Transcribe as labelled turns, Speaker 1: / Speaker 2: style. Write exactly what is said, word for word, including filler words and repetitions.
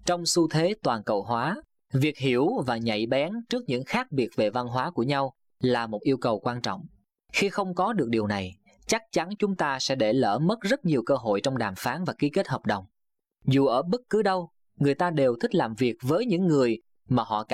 Speaker 1: Trong xu thế toàn cầu hóa, việc hiểu và nhạy bén trước những khác biệt về văn hóa của nhau là một yêu cầu quan trọng. Khi không có được điều này, chắc chắn chúng ta sẽ để lỡ mất rất nhiều cơ hội trong đàm phán và ký kết hợp đồng. Dù ở bất cứ đâu, người ta đều thích làm việc với những người mà họ cảm